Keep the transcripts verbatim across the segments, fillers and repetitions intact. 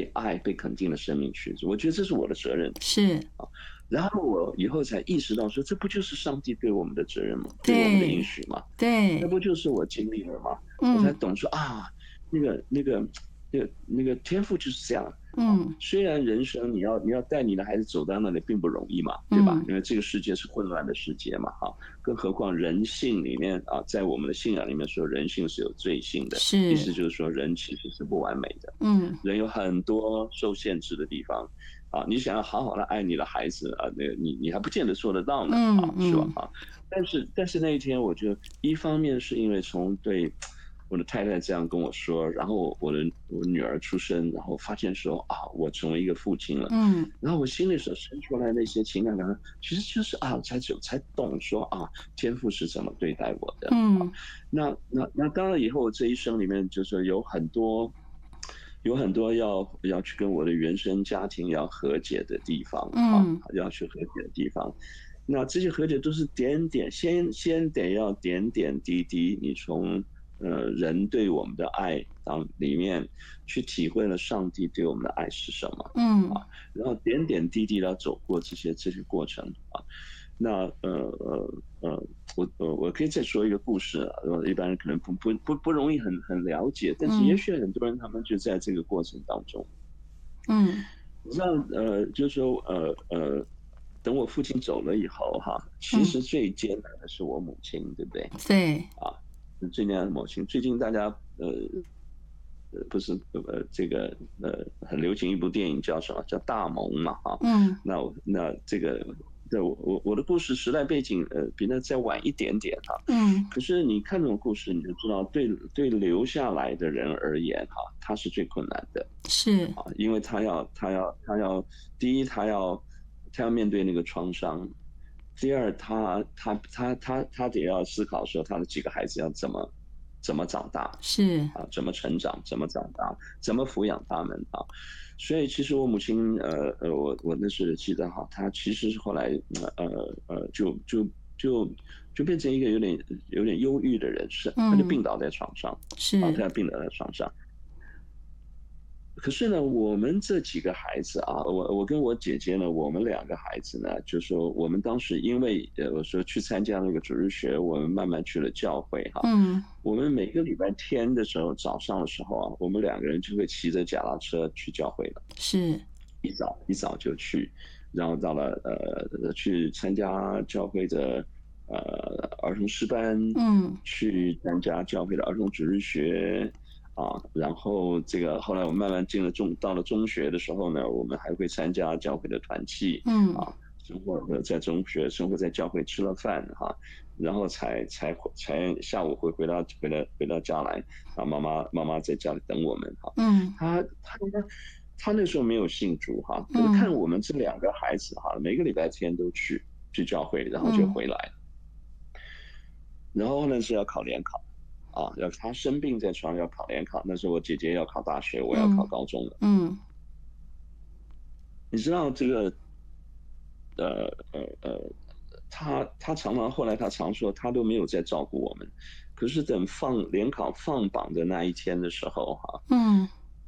被爱、被肯定的生命去，我觉得这是我的责任。 是， 啊，然后我以后才意识到说，这不就是上帝对我们的责任吗？对我们的应对， 许吗？那对， 不就是我经历了吗？我才嗯， 懂说啊，那个那个那个那个天赋就是这样啊。 嗯， 虽然人生你要你要带你的孩子走到那里并不容易嘛，对吧？ 嗯， 因为这个世界是混乱的世界嘛，哈。更何况人性里面啊，在我们的信仰里面说，人性是有罪性的，意是， 思就是说人其实是不完美的， 嗯， 人有很多受限制的地方。啊，你想要好好的爱你的孩子啊，那个你你还不见得做得到呢，啊，是吧？ 嗯，嗯， 啊，但是但是那一天，我就一方面是因为从对我的太太这样跟我说，然后我的我女儿出生，然后发现说啊，我成为一个父亲了， 嗯， 然后我心里所生出来那些情感感受，其实就是啊，才才懂说啊，天父是怎么对待我的啊。 嗯， 那那那当然以后这一生里面就是有很多。有很多要要去跟我的原生家庭要和解的地方啊， 嗯， 要去和解的地方。那这些和解都是点点，先先得要点点滴滴，你从呃人对我们的爱当里面去体会了上帝对我们的爱是什么嗯， 啊，然后点点滴滴的走过这些这些过程啊。那呃呃呃，我呃我可以再说一个故事啊，呃一般人可能不不不不容易很很了解，但是也嗯， 许很多人他们就在这个过程当中。 嗯， 你知道，呃，就是说，呃呃，等我父亲走了以后哈，其嗯， 实最艰难的是我母亲，对不对？ 对， 啊，最艰难的母亲。最近大家呃呃不是呃这个呃很流行一部电影叫什么？叫《大萌》嘛哈。 嗯， 那我那这个。对我我我的故事时代背景呃比那再晚一点点哈， 嗯， 可是你看这种故事你就知道对对留下来的人而言哈，他是最困难的。 是， 啊，因为他要他要他要第一他要他要面对那个创伤，第二他他他他他得要思考说他的几个孩子要怎么怎么长大是， 啊，怎么成长，怎么长大，怎么抚养他们啊。所以其实我母亲呃呃我我那时候记得哈，她其实是后来呃呃就就就就变成一个有点有点忧郁的人士，她就嗯， 病倒在床上啊，她是， 要病倒在床上。可是呢，我们这几个孩子啊，我我跟我姐姐呢，我们两个孩子呢，就说我们当时因为呃，我说去参加那个主日学，我们慢慢去了教会哈。 嗯， 我们每个礼拜天的时候，早上的时候啊，我们两个人就会骑着脚踏车去教会了， 是， 一早一早就去，然后到了呃去参加教会的呃儿童诗班， 嗯， 去参加教会的儿童主日学。啊，然后这个后来我们慢慢进了中，到了中学的时候呢，我们还会参加教会的团契嗯， 啊，生活在中学，生活在教会吃了饭哈，然后才才才下午会回到回到回到家来，啊，妈妈妈妈在家里等我们哈。 嗯， 他他他那时候没有信主哈，可是看嗯， 我们这两个孩子哈，每个礼拜天都去去教会，然后就嗯， 回来，然后呢是要考联考。啊，要他生病在床要考联考，那时候我姐姐要考大学，我要考嗯， 高中了。 嗯， 你知道这个，呃呃呃，他他常常后来他常说他都没有在照顾我们，可是等放联考放榜的那一天的时候哈， 嗯，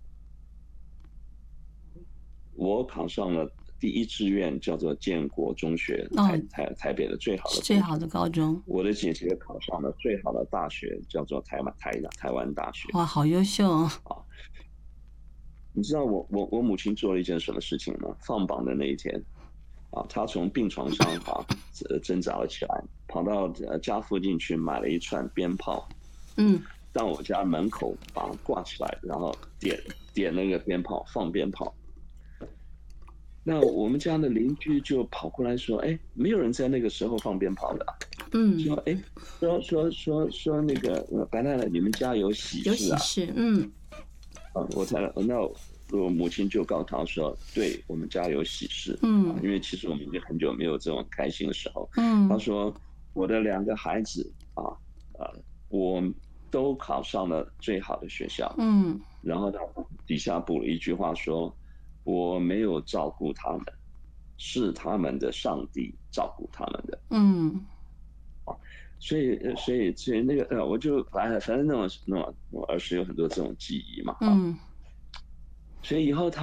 我考上了第一志愿叫做建国中学，台哦， 台台北的最好的中学。 是最好的高中， 我的姐姐考上了最好的大学，叫做台湾台台湾大学。 哇，好优秀哦， 啊，你知道我我我母亲做了一件什么事情吗？放榜的那一天，啊，她从病床上哈呃挣扎了起来，跑到呃家附近去买了一串鞭炮， 嗯， 到我家门口把它挂起来，然后点点那个鞭炮，放鞭炮。那我们家的邻居就跑过来说：“哎，没有人在那个时候放鞭炮的啊。” 嗯， 说：“哎，说说说说那个呃白太太，你们家有喜有事啊？” 喜事，嗯， 啊，我才那我母亲就告诉他说：“对我们家有喜事啊， 嗯， 因为其实我们已经很久没有这种开心的时候。”他嗯， 说：“我的两个孩子啊，啊，我都考上了最好的学校。” 嗯， 然后他底下补了一句话说：“我没有照顾他们，是他们的上帝照顾他们的。” 嗯， 所以，呃所以，所以那个，呃，我就反正反正那种那种，我儿时有很多这种记忆嘛，哈。 嗯。 所以以后他。